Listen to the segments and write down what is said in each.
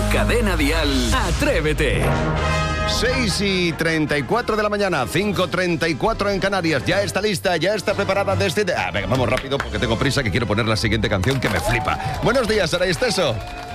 Cadena Dial, Atrévete. 6:34 de la mañana, 5:34 en Canarias. Ya está lista, ya está preparada desde... venga, vamos rápido porque tengo prisa, que quiero poner la siguiente canción que me flipa. Buenos días, Sara Esteso.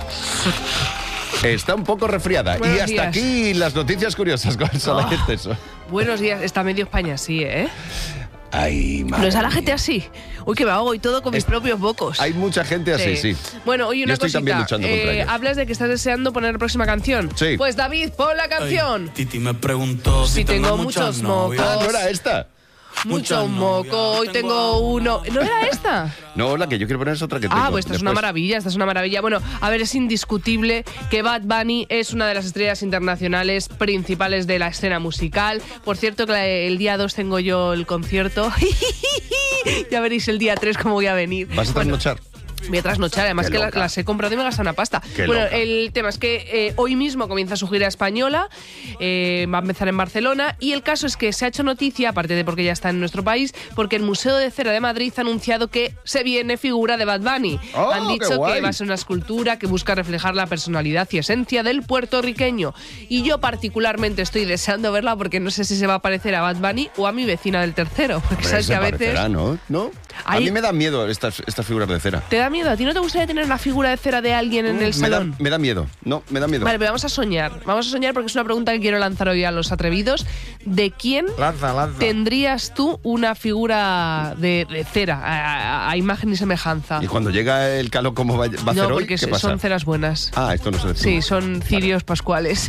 Está un poco resfriada. Buenos y hasta días. Aquí las noticias curiosas con Sara Esteso. Buenos días, está medio España así, ¿eh? Ay, madre ¿No es a la mía. gente así? Uy, que me hago y todo con mis propios bocos. Hay mucha gente así, sí. Bueno, oye, una Yo estoy cosita. también luchando contra ello. Hablas de que estás deseando poner la próxima canción. Sí. Pues David, pon la canción. Titi me preguntó Si tengo muchos mocos. Ah, ¿no era esta? Mucho moco, hoy tengo uno. ¿No era esta? No, la que yo quiero poner es otra que tengo. Pues esta es una después. maravilla, esta es una maravilla. Bueno, a ver, es indiscutible que Bad Bunny es una de las estrellas internacionales principales de la escena musical. Por cierto, que el día 2 tengo yo el concierto. Ya veréis el día 3 cómo voy a venir. ¿Vas a trasnochar? Voy a trasnochar, además Qué que loca. las he comprado y me he gastado una pasta. Qué Bueno, loca. el tema es que hoy mismo comienza su gira española, va a empezar en Barcelona, y el caso es que se ha hecho noticia, aparte de porque ya está en nuestro país, porque el Museo de Cera de Madrid ha anunciado que se viene figura de Bad Bunny. ¡Oh, Han qué dicho guay! que va a ser una escultura que busca reflejar la personalidad y esencia del puertorriqueño. Y yo particularmente estoy deseando verla porque no sé si se va a parecer a Bad Bunny o a mi vecina del tercero, porque Hombre, sabes se que a veces... parecerá, ¿no? A Ahí- mí me da miedo estas figuras de cera. ¿Te da miedo? ¿A ti no te gustaría tener una figura de cera de alguien en el salón? Me da miedo. No, me da miedo. Vale, pero vamos a soñar. Vamos a soñar porque es una pregunta que quiero lanzar hoy a los atrevidos. ¿De quién Lanza. tendrías tú una figura de cera, a imagen y semejanza? Y cuando llega el calor, ¿cómo va a hacer No, hoy? porque ¿Qué pasa? son ceras buenas. Esto no se decide. Sí, son cirios pascuales.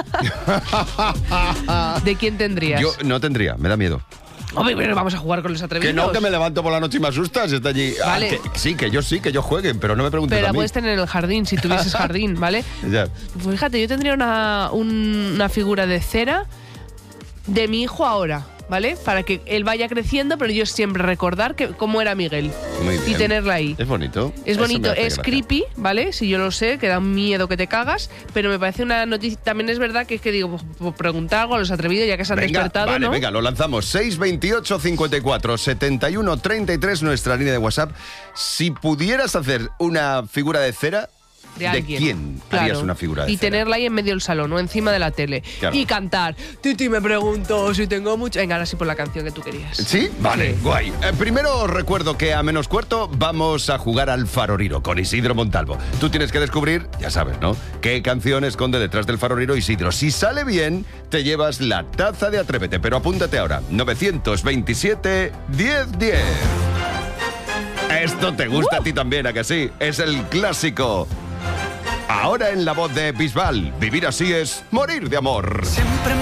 ¿De quién tendrías? Yo no tendría, me da miedo. Hombre, pero vamos a jugar con los atrevidos. Que no, que me levanto por la noche y me asustas. Está allí. Vale. Que yo juegue, pero no me preguntes Pero a la mí. puedes tener en el jardín, si tuvieses jardín, ¿vale? Ya. Pues fíjate, yo tendría una figura de cera de mi hijo ahora, ¿vale? Para que él vaya creciendo, pero yo siempre recordar cómo era Miguel. Muy Y bien. tenerla ahí. Es bonito. Es Eso bonito, me hace es gracia. creepy, ¿vale? Si yo lo sé, que da un miedo que te cagas, pero me parece una noticia. También es verdad que es que digo, pues, preguntar algo a los atrevidos ya que se han despertado, vale, ¿no? venga, lo lanzamos. 628 54 71 33, nuestra línea de WhatsApp. Si pudieras hacer una figura de cera, De alguien. quién Claro. harías una figura de y cera? tenerla ahí en medio del salón o encima de la tele. Claro. Y cantar. Titi me pregunto si tengo mucho. Venga, ahora sí por la canción que tú querías. ¿Sí? Vale, Sí. guay. Primero os recuerdo que a menos cuarto vamos a jugar al faroriro con Isidro Montalvo. Tú tienes que descubrir, ya sabes, ¿no?, qué canción esconde detrás del faroriro Isidro. Si sale bien, te llevas la taza de Atrévete, pero apúntate ahora. 927 1010. Esto te gusta a ti también, ¿a que sí? Es el clásico. Ahora en la voz de Bisbal, vivir así es morir de amor. Siempre